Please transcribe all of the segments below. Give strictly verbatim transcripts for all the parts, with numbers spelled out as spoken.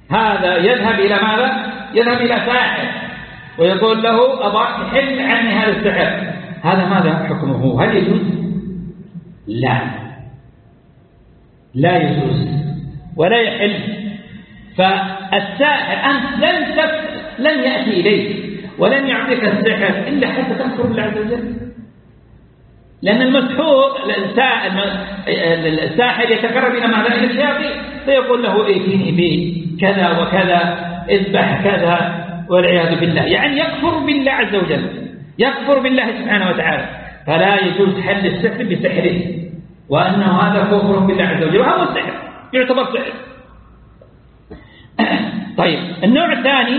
هذا يذهب إلى ماذا؟ يذهب إلى ساحر ويقول له أبغاك تحل عني هذا السحر. هذا ماذا حكمه؟ هل يجوز؟ لا، لا يجوز ولا يحل. فالساحر أنت لن تف... لن يأتي إليك ولن يعطيك السحر إلا حتى تكفر بالله عز وجل، لأن المسحور الساحر يتقرب إلى ماذا؟ إلى الشياطين، فيقول له ائتني بكذا وكذا، اذبح كذا، والعياذ بالله. يعني يكفر بالله عز وجل، يكفر بالله سبحانه وتعالى. فلا يجوز حل السحر بسحره، وأنه هذا كفر بالله عز وجل، وهذا السحر يعتبر سحر. طيب النوع الثاني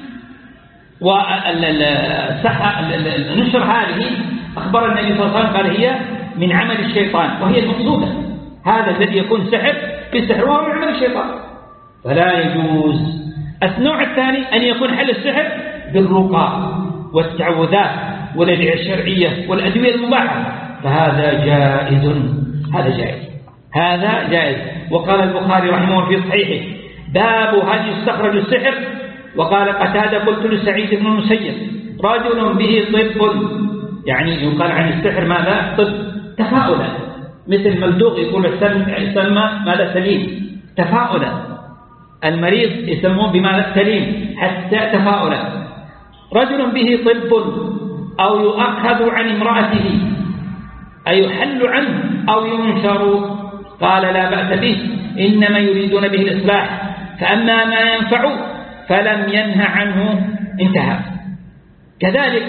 والنشر هذه أخبر النبي صلى الله عليه وسلم قال هي من عمل الشيطان وهي المقصودة. هذا الذي يكون سحر بالسحر وهو من عمل الشيطان فلا يجوز. النوع الثاني أن يكون حل السحر بالرقى والتعوذات والأدعية الشرعية والأدوية المباحة، فهذا جائز، هذا جائز، هذا جائز. وقال البخاري رحمه الله في صحيحه باب هل يستخرج السحر. وقال قتادة قلت لسعيد بن المسيب رجل به طب، يعني يقال عن السحر ماذا؟ طب، تفاؤلا، مثل ملدوغ يقول يسمى ماذا؟ سليم، تفاؤلا. المريض يسموه بماذا؟ سليم، حتى تفاؤلا. رجل به طب أو يؤخذ عن امرأته أي يحل عنه أو ينشر، قال لا بأس به، إنما يريدون به الإصلاح، فأما ما ينفع فلم ينهى عنه، انتهى. كذلك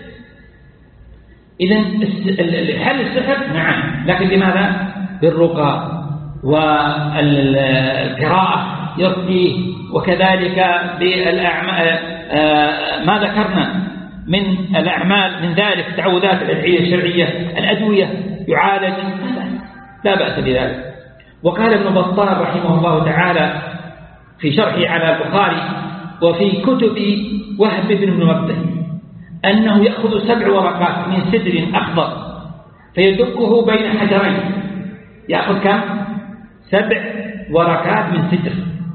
إذن حل السحر نعم، لكن لماذا؟ بالرقى والقراءة يرقيه، وكذلك بالأعمال ما ذكرنا من الأعمال من ذلك تعوذات الأدعية الشرعية، الأدوية يعالج، لا بأس بذلك. وقال ابن بطال رحمه الله تعالى في شرحه على البخاري وفي كتب وهب بن منبه أنه يأخذ سبع ورقات من سدر أخضر فيدقه بين حجرين. يأخذ كم؟ سبع ورقات من سدر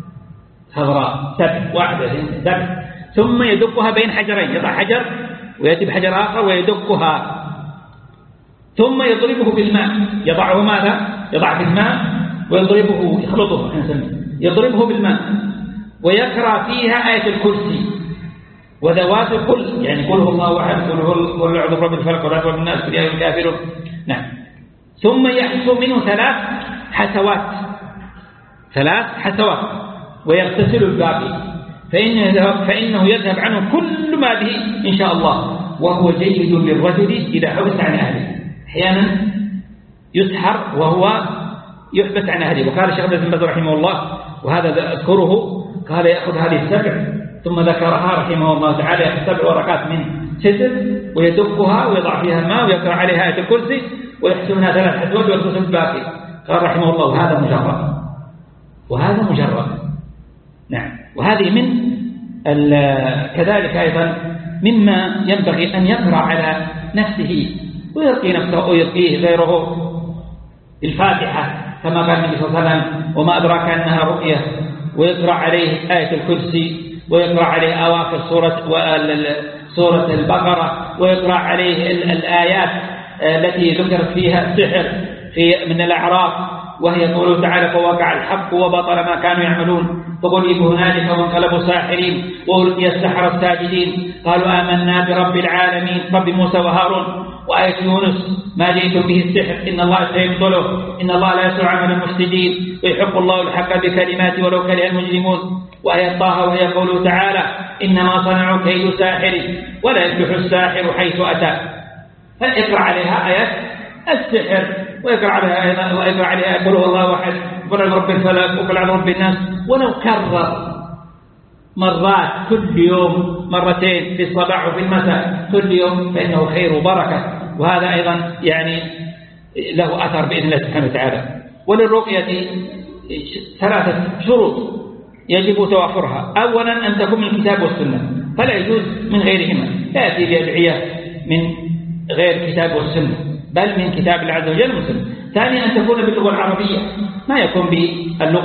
خضراء، سبع، واحدة، سبع، ثم يدقها بين حجرين، يضع حجر ويأتي بحجر آخر ويدقها، ثم يضربه بالماء، يضعه ماذا؟ يضع في الماء ويضربه، يخلطه، يضربه بالماء، ويقرأ فيها آية الكرسي وذوات الكل، يعني قل هو الله أحد، قل هو أعوذ برب الفلق والناس والناس قل يا أيها الكافرون، نعم. ثم يحصو منه ثلاث حسوات، ثلاث حسوات، ويغتسل الباقي، فإنه يذهب, فإنه يذهب عنه كل ما به إن شاء الله، وهو جيد للرجل إذا حبس عن أهله. أحيانا يسحر وهو يحبس عن أهله. وقال الشيخ ابن باز رحمه الله، وهذا أذكره، قال يأخذ هذه السبع ثم ذكرها رحمه الله تعالى، يأخذ سبع ورقات من سدر ويدقها ويضع فيها الماء ويقرأ عليها آية الكرسي ويحسب منها ثلاث حسوات ويغتسل الباقي. قال رحمه الله هذا مجرد، وهذا مجرد، نعم. وهذه من كذلك أيضا مما ينبغي أن يقرأ على نفسه ويرقي نفسه ويرقيه غيره. الفاتحة كما قال النبي صلى الله عليه وسلم وما أدراك أنها رقية، ويقرأ عليه آية الكرسي، ويقرأ عليه أواخر سورة سورة البقرة، ويقرأ عليه الآيات التي ذكرت فيها السحر في من الأعراف، وهي قوله تعالى فوقع الحق وبطل ما كانوا يعملون فغلبوا هنالك وانقلبوا ساحرين وألقي السحرة الساجدين قالوا آمنا برب العالمين رب موسى وهارون. وآية يونس ما جئتم به السحر إن الله سيبطله إن الله لا يسر عمل المفسدين ويحق الله الحق بكلماته ولو كره المجرمون. وآية طه وهي قوله تعالى إنما صنعوا كيد ساحر ولا يفلح الساحر حيث أتى. فاقرأ عليها آيات السحر، ويقرأ عليها أيضا، ويقرأ عليها يقول هو الله أحد، قل عن رب الفلق، وقل عن رب الناس، ولو كرر مرات كل يوم مرتين في الصباح وفي المساء كل يوم فإنه خير وبركة. وهذا أيضا يعني له أثر بإذن الله سبحانه وتعالى. وللرقية ثلاثة شروط يجب توافرها. أولا أن تكون من الكتاب والسنة، فلا يجوز من غيرهما، لا يأتي بأدعية من غير الكتاب والسنة بل من كتاب الله عز وجل والسنة. ثانيا أن تكون باللغة العربية، ما يكون باللغة